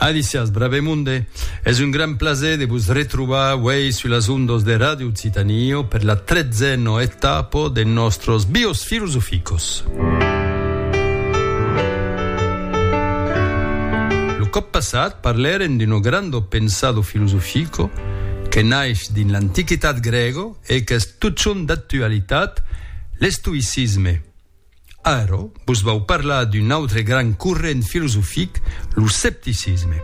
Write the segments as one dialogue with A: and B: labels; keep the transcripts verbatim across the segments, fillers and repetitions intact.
A: Adicias, bravemunde, es un gran placer de vos retrobar hoy sur las ondas de Radio Citanio per la tretzena etapa de nostros bios filosóficos. Lo cop passat parleren d'un grande pensado filosofico che nasce din l'antiquitat grego e che è tutto d'attualitat, l'estoicisme. Ara, vos vau parlar d'un altre gran corrent filosofic, lo scepticisme.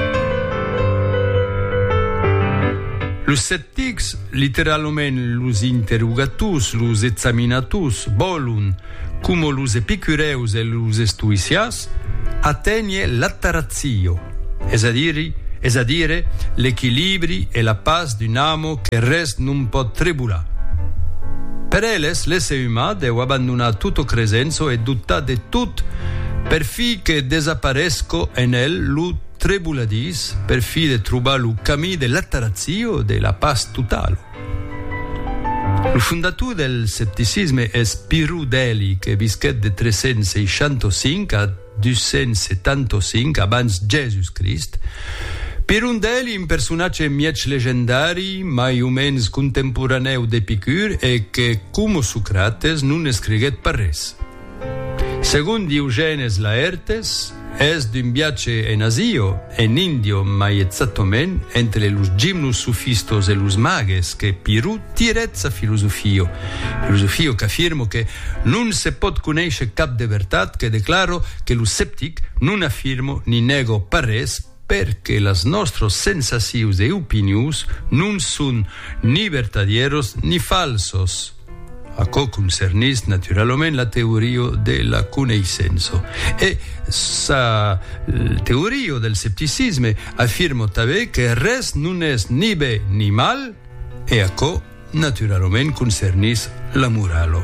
A: Los sceptics, literalment los interrogatus, los examinatus, volun, como los epicureus e los estoicias, attegne l'attarazio, es a dire, es a dire l'equilibri e la paz d'un amo che res non pot tribular. Per elles, l'essere umà deu abandonar tutto cresenzo e dubtar de tut per fi che desaparesco en el lo tribuladis, per fi de trobar lo camí de l'attarazio de la paz totale. Il fondator del scepticisme es Pirù d'Eli, che visquet de tres-cents seixanta-cinc a dos-cents setanta-cinc abans Jesus Christ. Pirù d'Eli, un personatge miec legendari, mai o mens contemporaneu d'Epicur e che, come Socrates, non escriguet per res. Segon Diogenes Laertes, es d'un viatge en Asio, en Indio, mai exactament, entre los gimnos sofistos e los mages, che Pirù tiret sa filosofio. Filosofio che afirmo che non se pot conèixer cap de veritat, che declaro che lo sceptic non afirmo ni nego per res, perché las nostres sensacions e opinions non són ni vertadieros ni falsos. A co concernís naturalment la teoria de la coneissenza. E sa teoria del scepticisme afirma també que res non és ni bé ni mal, e a co naturalment concernís la moralo.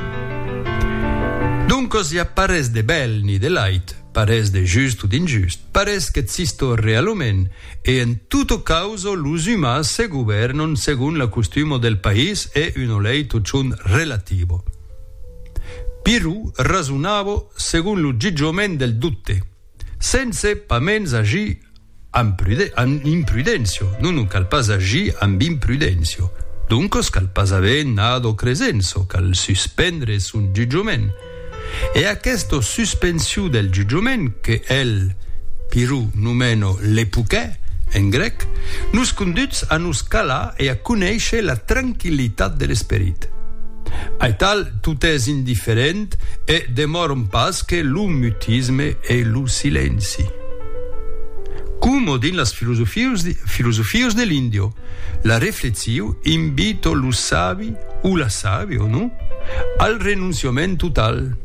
A: Duncos ja pares de bel ni de light, pares de just o d'injust, pares che existo realment, e in tutto causa los umans se governano secondo la costume del país e una lei tutto relativo. Pirù ragionava secondo lo giudicamento del dutte, senza pamens agir amb imprudenzio, non cal pas agir amb imprudenzio. Dunque cal pas aver nado cresenzo, cal suspendre sun giudicament. E a questa suspensione del giudicamento che el, Pirù, numeno l'epoché, in grec, nos conduce a nos calar e a conoscere la tranquillità dell'esprit. A tal, tutto è indifferente e demora un pas che lo mutisme e lo silenzi. Come din las filosofias dell'Indio, la riflessione invita lo savi o la savio, no? Al renunciamento total.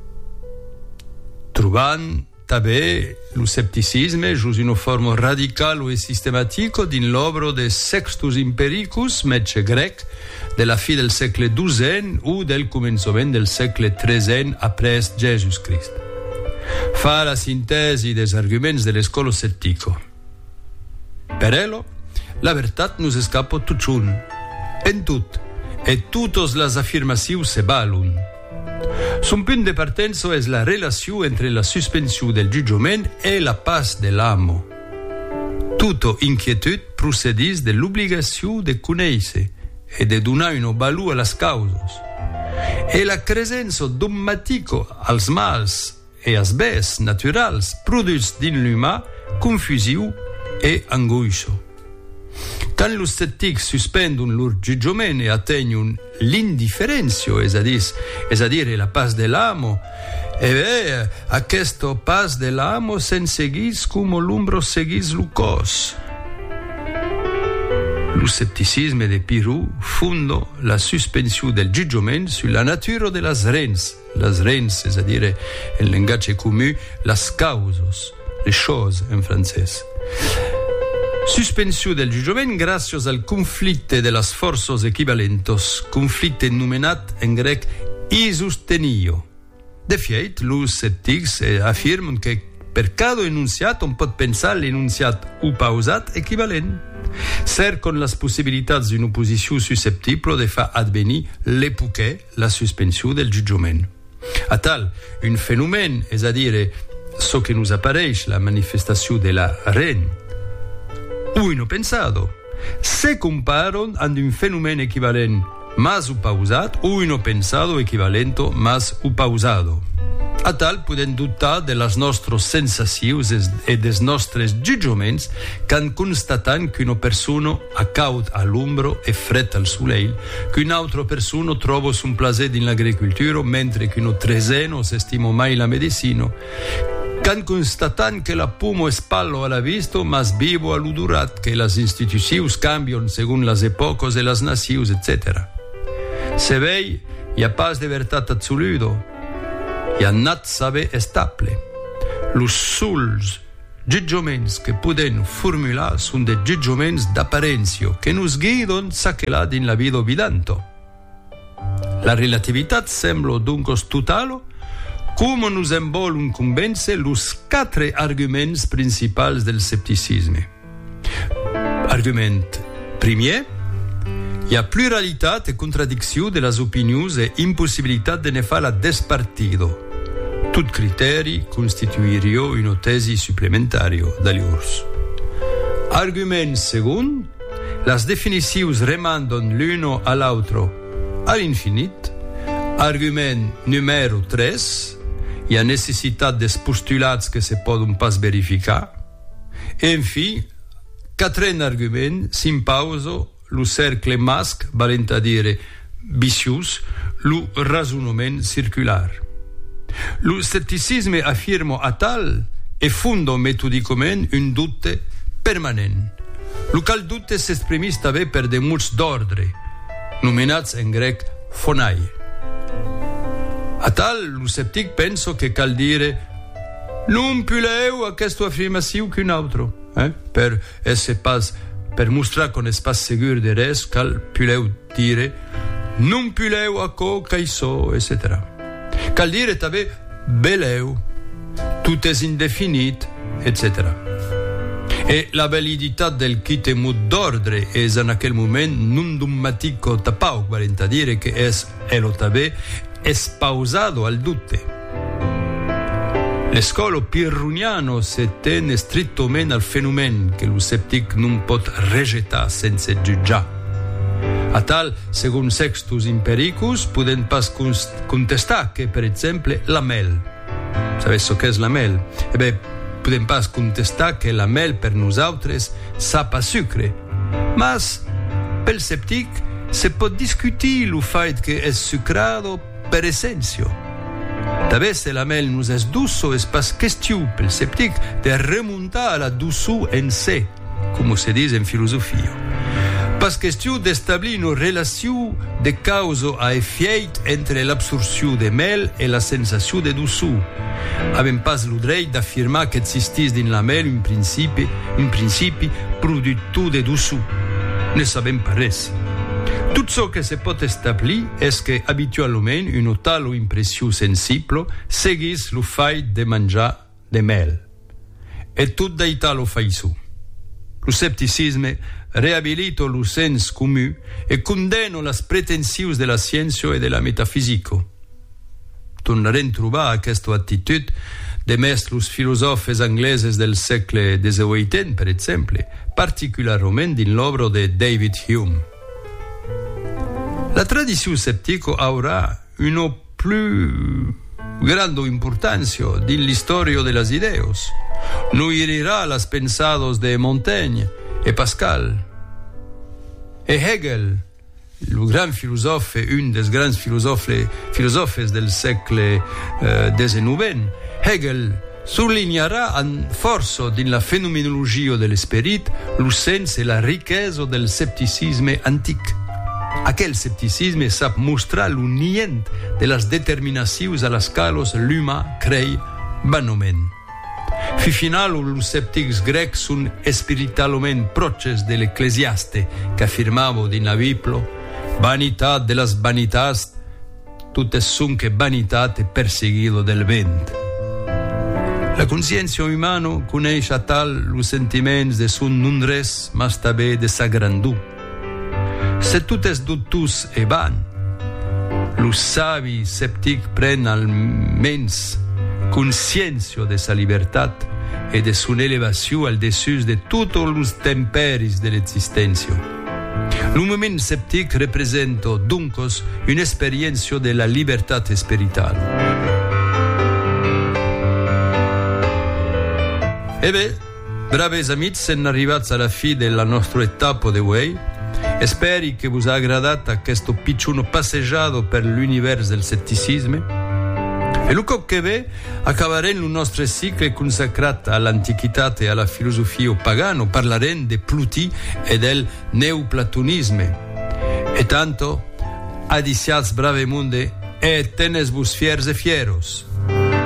A: Trovant també lo scepticisme jus una forma radical e sistematica din l'obra de Sextus Empiricus, metge grec, de la fi del segle dozent o del començament del segle tresent après Jesus Christ. Fa la sintesi des arguments de l'escola sceptica. Per ello, la veritat nos escapa tutun, en tot, e totes les afirmacions se valun. Son punt de partenza es la relació entre la suspensió del giudicament e la paz de l'amo. Tota inquietud procedís de l'obligació de conèixer e de donar una valor a les causes. E la cresença dogmatica als mals e als bés naturals produç din l'humà confusió e angoixa. Quand los sceptics suspendon lor giudicament e attenyon l'indifferència, és a dir, és a dir, la paz de l'amo, e bé, aquesta paz de l'amo se'n seguís com l'ombra seguís lo cos. Lo scepticisme de Pirù funda la suspensió del giudicament sulla natura de las rens, las rens, és a dir, en llenguatge comú, las causes, les choses en francès. Suspensió del giudicament gràcies al conflicte de les forces equivalentes, conflicte nomenat en grec isostenio. De fet, los sceptics afirmen que per cada enunciat on pot pensar l'enunciat o pausat equivalent. Cercano les possibilitats d'una oposició susceptible de fer advenir l'epoché, la suspensió del giudicament. A tal, un fenomen, és a dir, so che nous apareix la manifestació de la ren. Uno pensado. Se comparon amb un fenomen equivalent mas o pausat, uno pensado equivalento mas o pausado. A tal podem dubtar de les nostres sensacions e dels nostres jutjaments quan constatant que una persona ha caut a l'ombra e fred al soleil, que un'altra persona troba un placer in l'agricoltura, mentre che uno treseno s'estima mai la medicina, can constatant que la pomo es pallo a la vista, mas vivo all'odorat, que les institucions canvien segons les epoques e les nacions, etcètera. Se vei, hi ha pas de veritat absoluta, hi ha nat saber estable. Los sols jutjaments que podem formular són de jutjaments d'aparença que nos guiden s'aquelà din la vida vidanto. La relativitat sembla dunque totale, come nos en volen convèncer los quatre arguments principals del scepticisme. Argument primer, hi ha pluralitat e contradicció de les opinions e impossibilitat de ne fer la despartido. Tot criteri constituiria una tesi supplementària de llurs. Argument segon, les definicions remanden l'uno a l'altre a l'infinit. Argument numero tres, hi ha necessitat dels postulats que se poden pas verificar. E, en fi, quatrième argument s'impausa lo cercle masc, valent a dire vicius, lo ragionament circular. Lo scepticisme affirma a tal e funda metodicament un dubte permanent. Lo cal dubte s'exprimís també per de mots d'ordre, nomenats en grec phonai. A tal, lo sceptic pensa que cal dire non puleu aquesta afirmació qu'un altre. Eh? Per esse pas, per mostrar qu'on és pas segur de res, cal puleu dire non puleu aquò qu'això, etcètera. Cal dire també beleu, tot és indefinit, etcètera. E la validitat del quite mot d'ordre és en aquell moment non dogmatico tapau, valent a dire que és elo també espausado al dubte. L'escola pirruniano s'etén strettament al fenomen que lo sceptic non pot rejetar sense jutjar. A tal, segons Sextus Empiricus, podem pas contestar que, per exemple, la mel. Sabeu què és la mel? E bé, podem pas contestar que la mel per nosaltres sap a sucre. Mas, pel sceptic, se pot discutir lo fet que és sucrado per essència. També se la mel nos és dusso, és pas qüestió pel sceptic de remuntar a la dusso en sé, com se diz en filosofia. Pas qüestió d'establir una relació de causa a efecte entre l'absorció de mel e la sensació de dusso. Avem pas lo dret d'afirmar que existís dins la mel un principi, un principi productor de dusso. Ne sabem pas res. Tot ce que se pot establir és que habitualment una tal impressió sensible seguís lo fet de menjar de mel. E tot d'aità lo faisò. Lo scepticisme rehabilita lo sens comú e condena les pretensions de la ciència e de la metafisica. Tornarem a trobar aquesta actitud de més los filosofes angleses del segle dix-huit, per exemple, particularment dins l'obra de David Hume. La tradició sceptica haurà una più grande importancia dins l'història de les idees. No herirà les pensados de Montaigne e Pascal. E Hegel, el gran filosofe, un dels grans filosofe, filosofes del segle eh, dix-nou, Hegel sottolinearà amb força dins la fenomenologia de l'esperit lo sens e la riquesa del scepticisme antic. Aquel scepticisme sap mostrar l'unient de les determinacions a les quals l'humà crei vanament. Fi final, els sceptics grecs són espiritualment proches de l'ecclesiaste que afirmava dins la Biblia vanitat de les vanitats, totes són que vanitat e perseguido del vent. La consciència humana coneix a tal els sentiments de son non res, mas també de sa grandor. Se tot és dubtós e van, lo savi sceptic pren almenys consciência dessa liberdade e de sua elevação al dessus de todos os temperis dell'esistência. O movimento sceptic representa, dunque, un'esperienza della libertà spirituale. E beh, bravi amici, siamo arrivati alla fine della nostra etapa di Way e spero che vi sia aggradato questo piccolo passeggio per l'universo del scetticismo. E Luca che ve accaveremo il nostro ciclo consacrato all'antichità e alla filosofia pagana, parleremo di Pluti e del neoplatonismo. E tanto, adiciats brave monde, e tenes vos fiers e fieros.